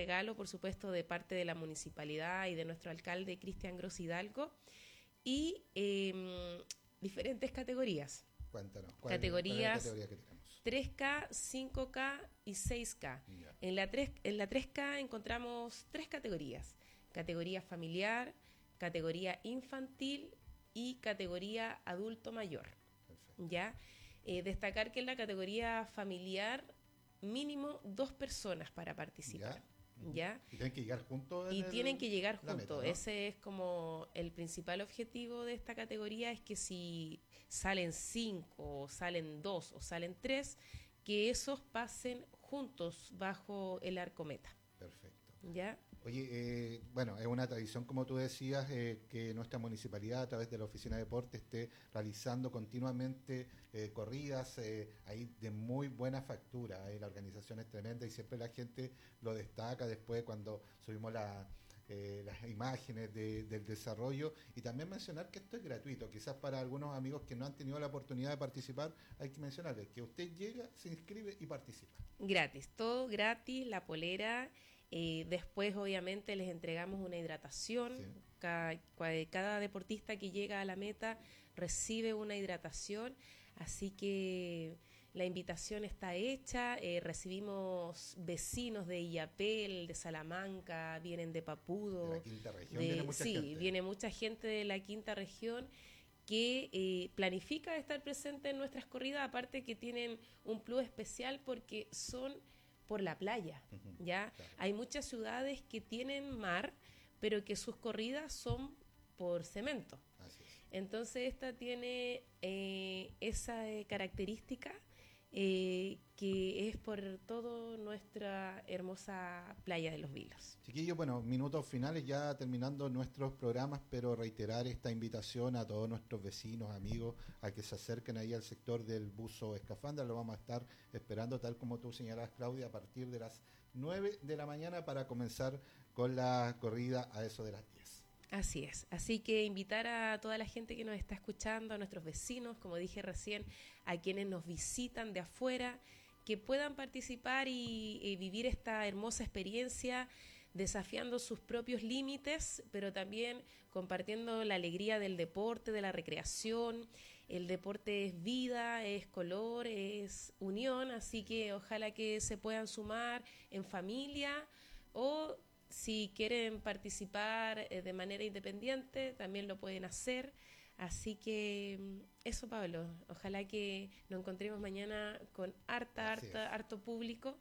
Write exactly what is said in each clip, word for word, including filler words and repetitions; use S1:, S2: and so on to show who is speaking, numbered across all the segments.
S1: regalo, por supuesto, de parte de la municipalidad y de nuestro alcalde Cristian Gros Hidalgo, y eh, diferentes categorías.
S2: Cuéntanos, ¿cuál,
S1: categorías
S2: ¿cuál es la categoría que tenemos?
S1: tres K, cinco K y seis K. Yeah. En la tres, en la tres K encontramos tres categorías: categoría familiar, categoría infantil y categoría adulto mayor. Perfecto. ¿Ya? Eh, destacar que en la categoría familiar, mínimo dos personas para participar.
S2: ¿Ya?
S1: ¿Ya?
S2: Y tienen que llegar juntos.
S1: Y el, tienen que llegar juntos.
S2: Meta, ¿no?
S1: Ese es como el principal objetivo de esta categoría, es que si salen cinco, o salen dos, o salen tres, que esos pasen juntos bajo el arco meta.
S2: Perfecto.
S1: ¿Ya?
S2: Oye, eh, bueno, es una tradición, como tú decías, eh, que nuestra municipalidad, a través de la Oficina de Deporte, esté realizando continuamente eh, corridas eh, ahí de muy buena factura. Eh, la organización es tremenda y siempre la gente lo destaca después cuando subimos la, eh, las imágenes de, del desarrollo. Y también mencionar que esto es gratuito. Quizás para algunos amigos que no han tenido la oportunidad de participar, hay que mencionarles que usted llega, se inscribe y participa.
S1: Gratis, todo gratis, la polera. Eh, después obviamente les entregamos una hidratación. Sí. cada, cada deportista que llega a la meta recibe una hidratación, así que la invitación está hecha. Eh, recibimos vecinos de Illapel, de Salamanca, vienen de Papudo,
S2: de la quinta región,
S1: de,
S2: viene mucha
S1: sí,
S2: gente.
S1: viene mucha gente de la quinta región que eh, planifica estar presente en nuestras corridas, aparte que tienen un plus especial porque son por la playa, uh-huh, ¿ya? Claro. Hay muchas ciudades que tienen mar, pero que sus corridas son por cemento.
S2: Así es.
S1: Entonces esta tiene eh, esa eh, característica eh, que es por toda nuestra hermosa playa de Los Vilos.
S2: Chiquillos, bueno, minutos finales ya terminando nuestros programas, pero reiterar esta invitación a todos nuestros vecinos, amigos, a que se acerquen ahí al sector del buzo escafandra. Lo vamos a estar esperando, tal como tú señalabas, Claudia, a partir de las nueve de la mañana para comenzar con la corrida a eso de las diez.
S1: Así es, así que invitar a toda la gente que nos está escuchando, a nuestros vecinos, como dije recién, a quienes nos visitan de afuera, que puedan participar y, y vivir esta hermosa experiencia, desafiando sus propios límites, pero también compartiendo la alegría del deporte, de la recreación. El deporte es vida, es color, es unión, así que ojalá que se puedan sumar en familia o si quieren participar de manera independiente, también lo pueden hacer. Así que eso, Pablo, ojalá que nos encontremos mañana con harta, harta, harto público.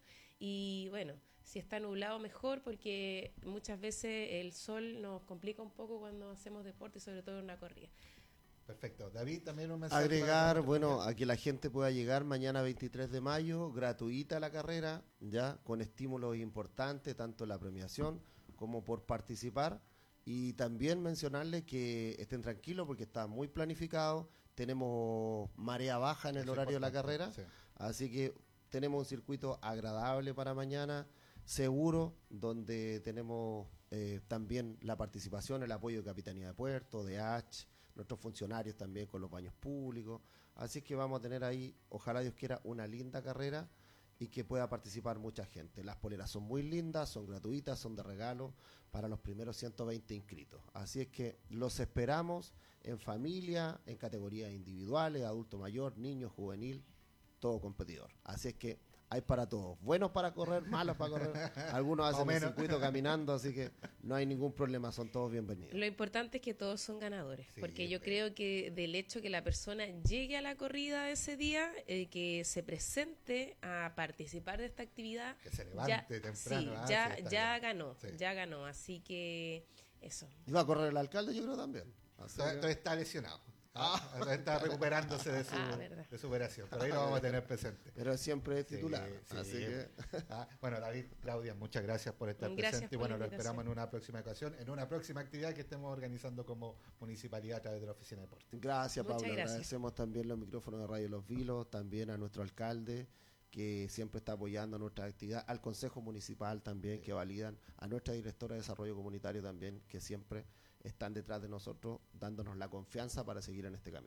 S1: Y bueno, si está nublado mejor, porque muchas veces el sol nos complica un poco cuando hacemos deporte, sobre todo en una corrida.
S2: Perfecto. David, también un mensaje.
S3: Agregar, bueno, a que la gente pueda llegar mañana veintitrés de mayo, gratuita la carrera, ya con estímulos importantes, tanto la premiación como por participar. Y también mencionarles que estén tranquilos porque está muy planificado. Tenemos marea baja en el horario de la carrera, sí. Así que tenemos un circuito agradable para mañana, seguro, donde tenemos eh, también la participación, el apoyo de Capitanía de Puerto, de H, nuestros funcionarios también con los baños públicos. Así que vamos a tener ahí, ojalá Dios quiera, una linda carrera y que pueda participar mucha gente. Las poleras son muy lindas, son gratuitas, son de regalo para los primeros ciento veinte inscritos. Así es que los esperamos en familia, en categorías individuales, adulto mayor, niño, juvenil, todo competidor. Así es que hay para todos, buenos para correr, malos para correr, algunos hacen el circuito caminando, así que no hay ningún problema, son todos bienvenidos.
S1: Lo importante es que todos son ganadores, sí, porque yo
S2: bien. creo
S1: que del hecho que la persona llegue a la corrida ese día, eh, que se presente a participar de esta actividad,
S2: que se levante
S1: ya,
S2: temprano,
S1: sí,
S2: ah,
S1: ya,
S2: sí,
S1: ya ganó,
S2: sí.
S1: ya ganó, así que eso.
S3: Iba a correr el alcalde, yo creo también.
S2: Así Entonces que... está lesionado. Ah, está recuperándose de su, ah, de su operación, pero ahí lo vamos a tener presente.
S3: Pero siempre es titular.
S2: Sí, sí.
S3: Así que...
S2: ah, bueno, David, Claudia, muchas gracias por estar
S1: gracias
S2: presente. Y bueno, lo
S1: invitación.
S2: esperamos en una próxima ocasión, en una próxima actividad que estemos organizando como municipalidad a través de la Oficina de Deporte.
S3: Gracias,
S1: Muchas
S3: Pablo.
S1: Gracias.
S3: Agradecemos también los micrófonos de Radio Los Vilos, también a nuestro alcalde, que siempre está apoyando nuestra actividad, al Consejo Municipal también, sí. que validan, a nuestra directora de Desarrollo Comunitario también, que siempre están detrás de nosotros, dándonos la confianza para seguir en este camino.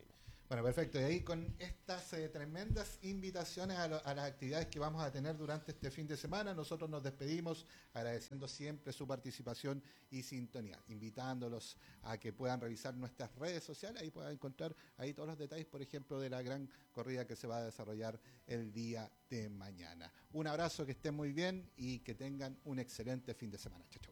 S2: Bueno, perfecto. Y ahí con estas eh, tremendas invitaciones a, lo, a las actividades que vamos a tener durante este fin de semana, nosotros nos despedimos agradeciendo siempre su participación y sintonía, invitándolos a que puedan revisar nuestras redes sociales, ahí puedan encontrar ahí todos los detalles, por ejemplo, de la gran corrida que se va a desarrollar el día de mañana. Un abrazo, que estén muy bien y que tengan un excelente fin de semana. Chao, chao.